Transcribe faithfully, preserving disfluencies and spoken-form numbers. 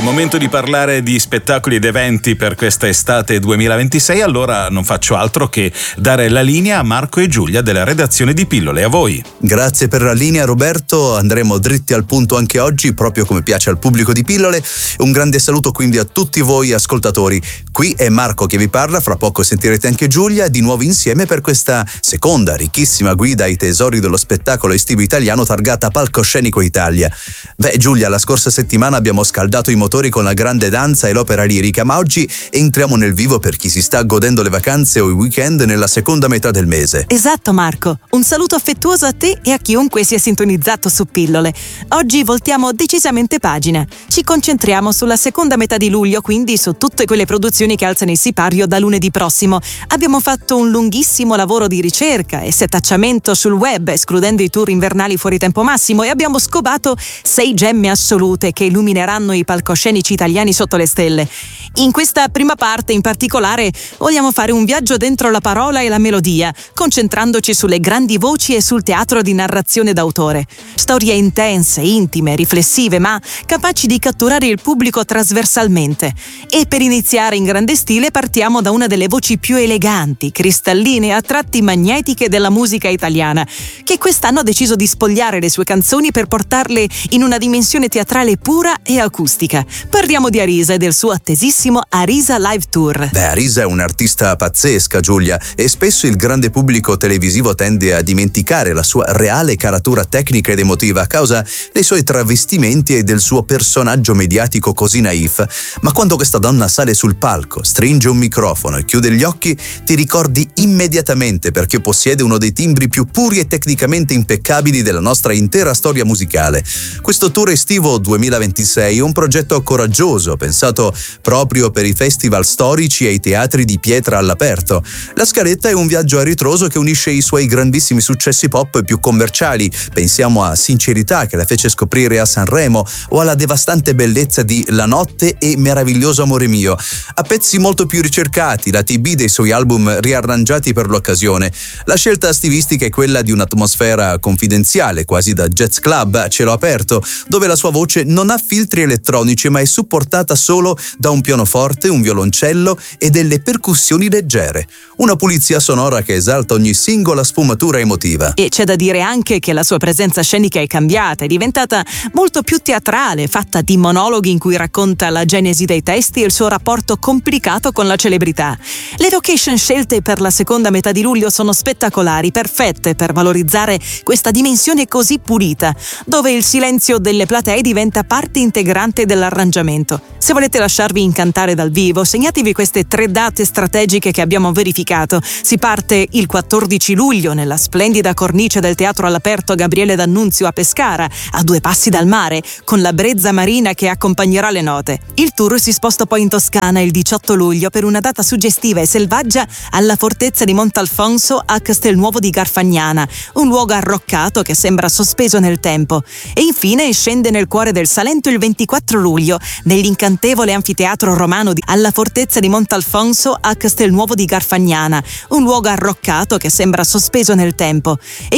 momento di parlare di spettacoli ed eventi per questa estate duemilaventisei, allora non faccio altro che dare la linea a Marco e Giulia della redazione di Pillole. A voi. Grazie per la linea, Roberto. Andremo dritti al punto anche oggi, proprio come piace al pubblico di Pillole. Un grande saluto quindi a tutti voi ascoltatori. Qui è Marco che vi parla, fra poco sentirete anche Giulia, di nuovo insieme per questa seconda ricchissima guida ai tesori dello spettacolo estivo italiano targata Palcoscenico Italia. Beh, Giulia, la scorsa settimana abbiamo scaldato i motori con la grande danza e l'opera lirica, ma oggi entriamo nel vivo per chi si sta godendo le vacanze o i weekend nella seconda metà del mese. Esatto, Marco. Un saluto affettuoso a te e a chiunque sia sintonizzato su Pillole. Oggi voltiamo decisamente pagina. Ci concentriamo sulla seconda metà di luglio, quindi su tutte quelle produzioni che alzano il sipario da lunedì prossimo. Abbiamo fatto un lunghissimo lavoro di ricerca e setacciamento sul web, escludendo i tour invernali fuori tempo massimo, e abbiamo scovato sei gemme assolute che illumineranno i palcoscenici italiani sotto le stelle. In questa prima parte in particolare vogliamo fare un viaggio dentro la parola e la melodia, concentrandoci sulle grandi voci e sul teatro di narrazione d'autore. Storie intense, intime, riflessive, ma capaci di catturare il pubblico trasversalmente. E per iniziare in grande stile partiamo da una delle voci più eleganti, cristalline e a tratti magnetiche della musica italiana, che quest'anno ha deciso di spogliare le sue canzoni per portarle in una dimensione teatrale pura e acustica. Parliamo di Arisa e del suo attesissimo Arisa Live Tour. Beh, Arisa è un'artista pazzesca, Giulia, e spesso il grande pubblico televisivo tende a dimenticare la sua reale caratura tecnica ed emotiva a causa dei suoi travestimenti e del suo personaggio mediatico così naif. Ma quando questa donna sale sul palco, stringe un microfono e chiude gli occhi, ti ricordi immediatamente perché possiede uno dei timbri più puri e tecnicamente impeccabili della nostra intera storia musicale. Questo tour estivo duemilaventisei è un progetto coraggioso, pensato proprio per i festival storici e i teatri di pietra all'aperto. La scaletta è un viaggio a ritroso che unisce i suoi grandissimi successi pop più commerciali. Pensiamo a Sincerità, che la fece scoprire a Sanremo, o alla devastante bellezza di La notte e Meraviglioso amore mio, a pezzi molto più ricercati, la T B dei suoi album riarrangiati per l'occasione. La scelta stilistica è quella di un'atmosfera confidenziale, quasi da jazz club a cielo aperto, dove la sua voce non ha filtri elettronici ma è supportata solo da un pianoforte, un violoncello e delle percussioni leggere. Una pulizia sonora che esalta ogni singola sfumatura emotiva. E c'è da dire anche che la sua presenza scenica è cambiata, è diventata molto più teatrale, fatta di monologhi in cui racconta la genesi dei testi e il suo rapporto complicato con la celebrità. Le location scelte per la seconda metà di luglio sono spettacolari, perfette per valorizzare questa dimensione così pulita, dove il silenzio delle platee diventa parte integrante dell'arrangiamento. Se volete lasciarvi incantare dal vivo, segnatevi queste tre date strategiche che abbiamo verificato. Si parte il quattordici luglio nella splendida cornice del Teatro all'Aperto Gabriele D'Annunzio a Pescara, a due passi dal mare, con la brezza marina che accompagnerà le note. Il tour si sposta poi in Toscana il diciotto luglio per una data suggestiva e selvaggia alla fortezza di Montalfonso a Castelnuovo di Garfagnana, un luogo arroccato che sembra sospeso nel tempo. E infine scende nel cuore del Salento il ventiquattro luglio nell'incantevole anfiteatro romano di alla fortezza di Montalfonso a Castelnuovo di Garfagnana, un luogo arroccato che sembra sospeso nel tempo. E